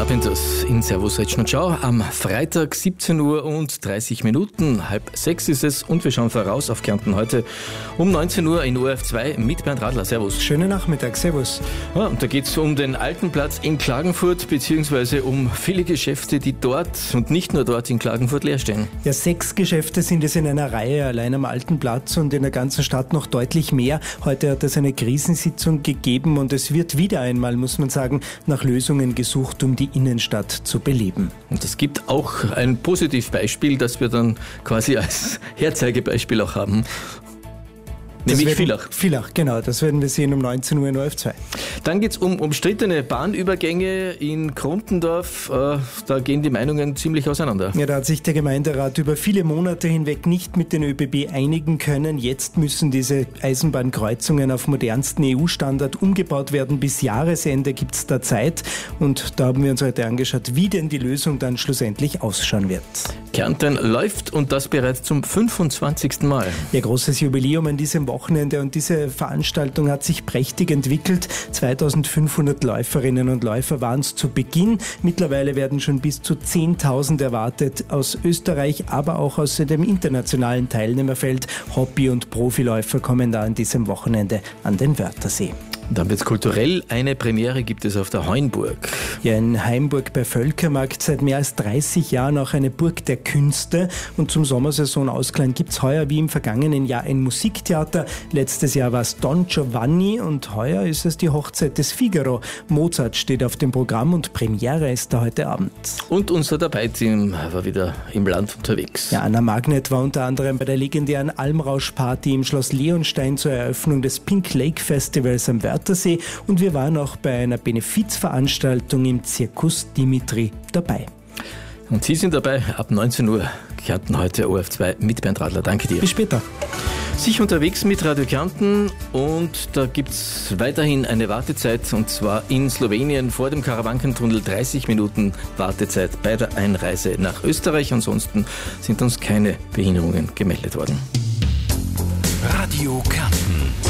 Carpenters in Servus Retschen und Schau. Am Freitag 17 Uhr und 30 Minuten, 5:30 ist es und wir schauen voraus auf Kärnten heute um 19 Uhr in ORF2 mit Bernd Radler. Servus. Schönen Nachmittag, servus. Ja, und da geht es um den Altenplatz in Klagenfurt beziehungsweise um viele Geschäfte, die dort und nicht nur dort in Klagenfurt leer stehen. Ja, 6 Geschäfte sind es in einer Reihe allein am Altenplatz und in der ganzen Stadt noch deutlich mehr. Heute hat es eine Krisensitzung gegeben und es wird wieder einmal, muss man sagen, nach Lösungen gesucht, um die Innenstadt zu beleben. Und es gibt auch ein Positivbeispiel, das wir dann quasi als Herzeigebeispiel auch haben. Nämlich Villach. Villach, genau. Das werden wir sehen um 19 Uhr in ORF2. Dann geht es um umstrittene Bahnübergänge in Krontendorf. Da gehen die Meinungen ziemlich auseinander. Ja, da hat sich der Gemeinderat über viele Monate hinweg nicht mit den ÖBB einigen können. Jetzt müssen diese Eisenbahnkreuzungen auf modernsten EU-Standard umgebaut werden. Bis Jahresende gibt es da Zeit. Und da haben wir uns heute angeschaut, wie denn die Lösung dann schlussendlich ausschauen wird. Kärnten läuft und das bereits zum 25. Mal. Ja, großes Jubiläum an diesem Wochenende und diese Veranstaltung hat sich prächtig entwickelt. 2500 Läuferinnen und Läufer waren es zu Beginn. Mittlerweile werden schon bis zu 10.000 erwartet aus Österreich, aber auch aus dem internationalen Teilnehmerfeld. Hobby- und Profiläufer kommen da an diesem Wochenende an den Wörthersee. Dann wird es kulturell. Eine Premiere gibt es auf der Heunburg. Ja, in Heimburg bei Völkermarkt seit mehr als 30 Jahren auch eine Burg der Künste. Und zum Sommersaisonausklang gibt es heuer wie im vergangenen Jahr ein Musiktheater. Letztes Jahr war es Don Giovanni und heuer ist es die Hochzeit des Figaro. Mozart steht auf dem Programm und Premiere ist da heute Abend. Und unser Dabei-Team war wieder im Land unterwegs. Ja, Anna Magnet war unter anderem bei der legendären Almrausch-Party im Schloss Leonstein zur Eröffnung des Pink Lake Festivals am Wörthersee und wir waren auch bei einer Benefizveranstaltung im Zirkus Dimitri dabei. Und Sie sind dabei ab 19 Uhr. Kärnten heute ORF2 mit Bernd Radler. Danke dir. Bis später. Sich unterwegs mit Radio Kärnten und da gibt es weiterhin eine Wartezeit und zwar in Slowenien vor dem Karawankentunnel 30 Minuten Wartezeit bei der Einreise nach Österreich. Ansonsten sind uns keine Behinderungen gemeldet worden. Radio Kärnten.